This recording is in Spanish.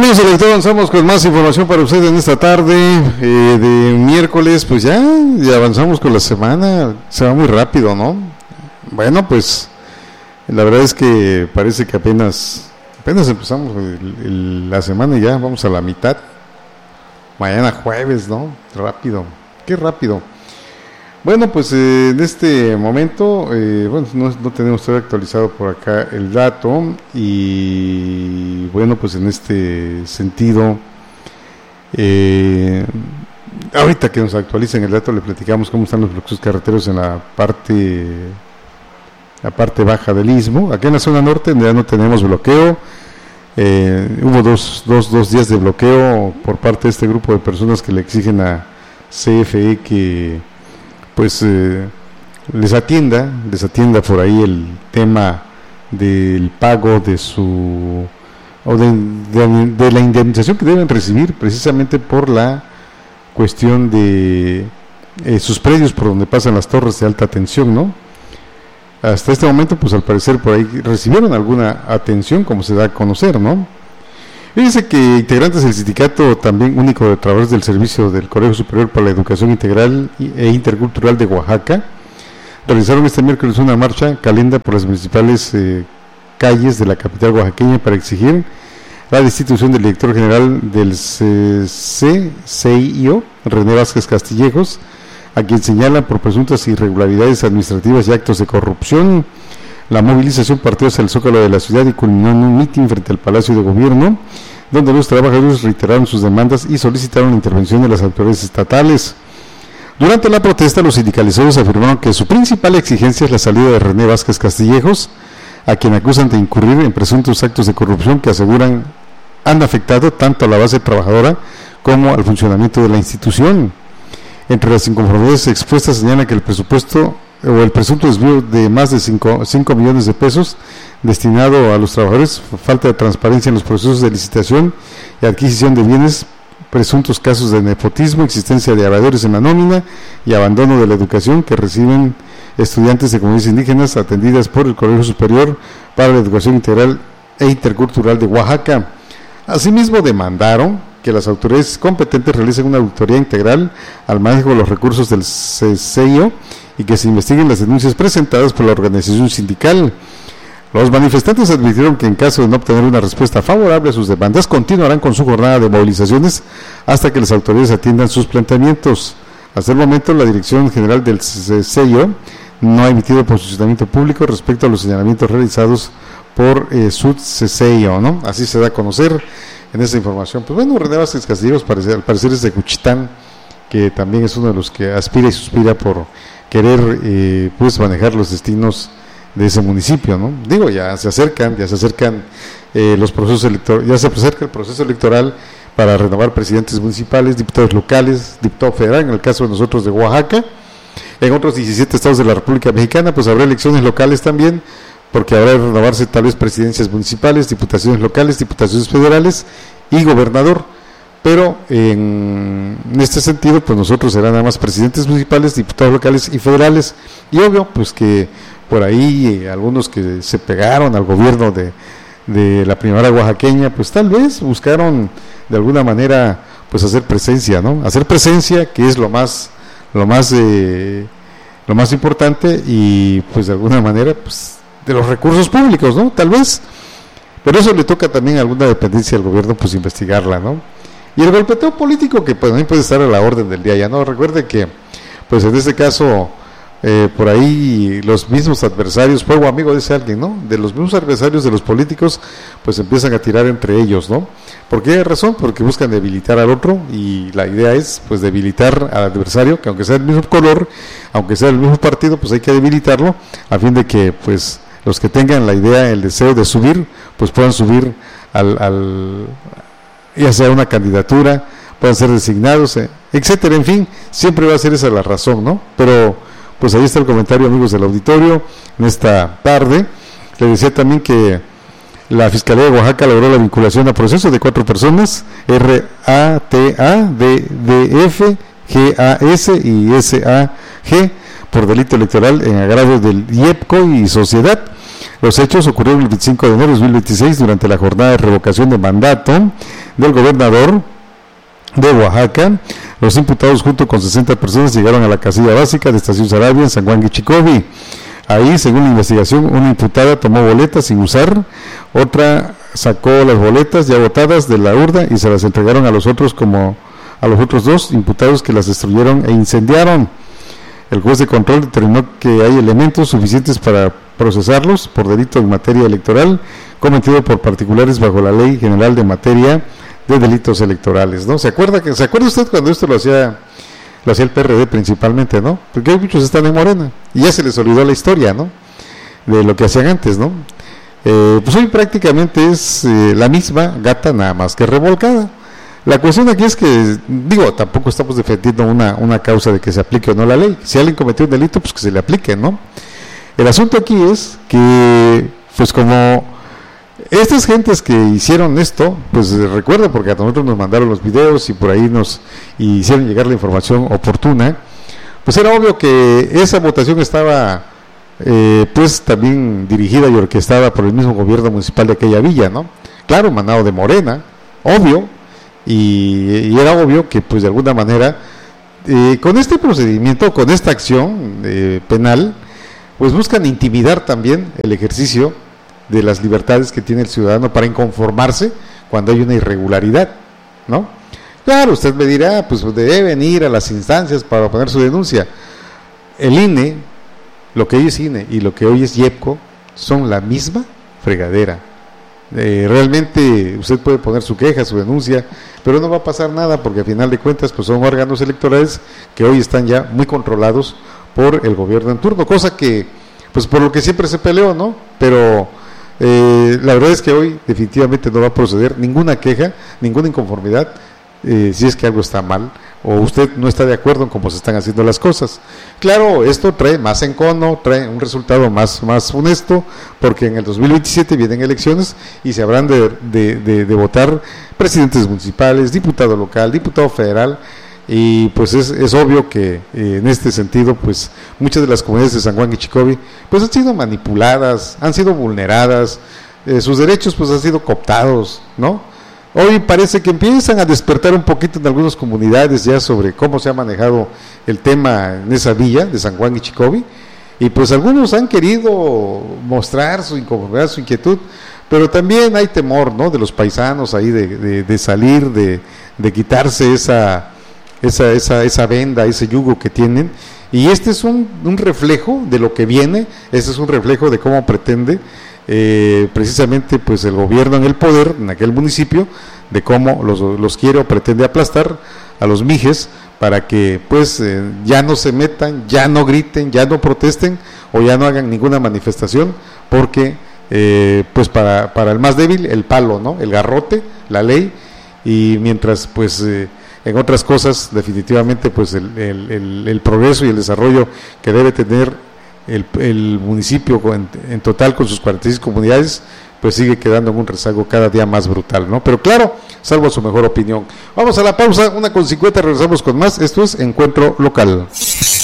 Amigos del lector, avanzamos con más información para ustedes en esta tarde de miércoles. Pues ya avanzamos con la semana, se va muy rápido, ¿no? Bueno, pues la verdad es que parece que apenas empezamos la semana y ya vamos a la mitad. Mañana jueves, ¿no? Rápido, qué rápido. Bueno, pues en este momento, no tenemos todavía actualizado por acá el dato y bueno, pues en este sentido, ahorita que nos actualicen el dato le platicamos cómo están los bloqueos carreteros en la parte baja del Istmo. Aquí en la zona norte ya no tenemos bloqueo. Hubo dos días de bloqueo por parte de este grupo de personas que le exigen a CFE que pues les atienda por ahí el tema del pago de de la indemnización que deben recibir precisamente por la cuestión de sus predios por donde pasan las torres de alta tensión, ¿no? Hasta este momento, pues al parecer por ahí recibieron alguna atención, como se da a conocer, ¿no? Fíjense que integrantes del sindicato también único de trabajadores del Servicio del Colegio Superior para la Educación Integral e Intercultural de Oaxaca realizaron este miércoles una marcha calenda por las principales calles de la capital oaxaqueña para exigir la destitución del director general del CCIO, René Vázquez Castillejos, a quien señalan por presuntas irregularidades administrativas y actos de corrupción. La movilización partió hacia el Zócalo de la ciudad y culminó en un mitin frente al Palacio de Gobierno, donde los trabajadores reiteraron sus demandas y solicitaron la intervención de las autoridades estatales. Durante la protesta, los sindicalizados afirmaron que su principal exigencia es la salida de René Vázquez Castillejos, a quien acusan de incurrir en presuntos actos de corrupción que aseguran han afectado tanto a la base trabajadora como al funcionamiento de la institución. Entre las inconformidades expuestas señalan que el presupuesto o el presunto desvío de más de 5 millones de pesos destinado a los trabajadores, falta de transparencia en los procesos de licitación y adquisición de bienes, presuntos casos de nepotismo, existencia de aviadores en la nómina y abandono de la educación que reciben estudiantes de comunidades indígenas atendidas por el Colegio Superior para la Educación Integral e Intercultural de Oaxaca. Asimismo, demandaron que las autoridades competentes realicen una auditoría integral al manejo de los recursos del CCIO y que se investiguen las denuncias presentadas por la organización sindical. Los manifestantes advirtieron que en caso de no obtener una respuesta favorable a sus demandas, continuarán con su jornada de movilizaciones hasta que las autoridades atiendan sus planteamientos. Hasta el momento, la Dirección General del CCIO no ha emitido posicionamiento público respecto a los señalamientos realizados por su CCIO, ¿no? Así se da a conocer en esta información. Pues bueno, René Vázquez Castillejos al parecer es de Cuchitán, que también es uno de los que aspira y suspira por querer pues manejar los destinos de ese municipio, ¿no? Digo, ya se acercan los procesos electorales, ya se acerca el proceso electoral para renovar presidentes municipales, diputados locales, diputado federal, en el caso de nosotros de Oaxaca. En otros 17 estados de la República Mexicana pues habrá elecciones locales también, porque habrá de renovarse tal vez presidencias municipales, diputaciones locales, diputaciones federales y gobernador. Pero en este sentido, pues nosotros serán nada más presidentes municipales, diputados locales y federales. Y obvio, pues que por ahí algunos que se pegaron al gobierno de la primavera oaxaqueña, pues tal vez buscaron de alguna manera pues hacer presencia, ¿no? Hacer presencia, que es lo más importante, y pues de alguna manera pues de los recursos públicos, ¿no? Tal vez. Pero eso le toca también a alguna dependencia del gobierno pues investigarla, ¿no? Y el golpeteo político que pues, también puede estar a la orden del día, ya no. Recuerde que pues en este caso por ahí los mismos adversarios, fuego amigo dice alguien, ¿no? De los mismos adversarios de los políticos pues empiezan a tirar entre ellos, ¿no? ¿Por qué razón? Porque buscan debilitar al otro, y la idea es pues debilitar al adversario, que aunque sea del mismo color, aunque sea del mismo partido, pues hay que debilitarlo a fin de que pues los que tengan la idea, el deseo de subir, pues puedan subir ya sea una candidatura, puedan ser designados, etcétera. En fin, siempre va a ser esa la razón, ¿no? Pero pues ahí está el comentario, amigos del auditorio, en esta tarde. Le decía también que la Fiscalía de Oaxaca logró la vinculación a proceso de 4 personas, RATA, DDF, GAS y SAG, por delito electoral en agravio del IEPCO y sociedad. Los hechos ocurrieron el 25 de enero de 2026 durante la jornada de revocación de mandato del gobernador de Oaxaca. Los imputados junto con 60 personas llegaron a la casilla básica de Estación Sarabia en San Juan Guichicovi. Ahí, según la investigación, una imputada tomó boletas sin usar, otra sacó las boletas ya botadas de la urna y se las entregaron a los otros dos imputados, que las destruyeron e incendiaron. El juez de control determinó que hay elementos suficientes para procesarlos por delito en materia electoral cometido por particulares bajo la Ley General de Materia de Delitos Electorales, ¿no? ¿Se acuerda usted cuando esto lo hacía el PRD principalmente, ¿no? Porque hay muchos que están en Morena y ya se les olvidó la historia, ¿no? De lo que hacían antes, ¿no? Pues hoy prácticamente es la misma gata, nada más que revolcada. La cuestión aquí es que, tampoco estamos defendiendo una causa de que se aplique o no la ley. Si alguien cometió un delito, pues que se le aplique, ¿no? El asunto aquí es que, pues como estas gentes que hicieron esto, pues recuerda, porque a nosotros nos mandaron los videos y por ahí nos hicieron llegar la información oportuna, pues era obvio que esa votación estaba pues también dirigida y orquestada por el mismo gobierno municipal de aquella villa, ¿no? Claro, manado de Morena, obvio, y era obvio que pues de alguna manera con este procedimiento, con esta acción penal, pues buscan intimidar también el ejercicio de las libertades que tiene el ciudadano para inconformarse cuando hay una irregularidad, ¿no? Claro, usted me dirá, pues deben ir a las instancias para poner su denuncia. El INE, lo que hoy es INE y lo que hoy es IEPCO, son la misma fregadera. Realmente usted puede poner su queja, su denuncia, pero no va a pasar nada, porque al final de cuentas pues son órganos electorales que hoy están ya muy controlados por el gobierno en turno, cosa que pues por lo que siempre se peleó, ¿no? Pero la verdad es que hoy definitivamente no va a proceder ninguna queja, ninguna inconformidad, si es que algo está mal o usted no está de acuerdo en cómo se están haciendo las cosas. Claro, esto trae más encono, trae un resultado más honesto, porque en el 2027 vienen elecciones y se habrán de votar presidentes municipales, diputado local, diputado federal, y pues es obvio que en este sentido pues muchas de las comunidades de San Juan Guichicovi pues han sido manipuladas, han sido vulneradas, sus derechos pues han sido cooptados, ¿no? Hoy parece que empiezan a despertar un poquito en algunas comunidades ya sobre cómo se ha manejado el tema en esa villa de San Juan Guichicovi, y pues algunos han querido mostrar su inconformidad, su inquietud, pero también hay temor, ¿no?, de los paisanos ahí de salir, de quitarse esa venda, ese yugo que tienen, y este es un reflejo de lo que viene, este es un reflejo de cómo pretende precisamente pues el gobierno en el poder en aquel municipio, de cómo los quiere o pretende aplastar a los mijes para que pues ya no se metan, ya no griten, ya no protesten o ya no hagan ninguna manifestación, porque pues para el más débil el palo, ¿no?, el garrote, la ley, y mientras pues en otras cosas definitivamente pues el progreso y el desarrollo que debe tener el municipio en total con sus 46 comunidades pues sigue quedando en un rezago cada día más brutal, ¿no? Pero claro, salvo su mejor opinión. Vamos a la pausa, 1:50, regresamos con más. Esto es Encuentro Local.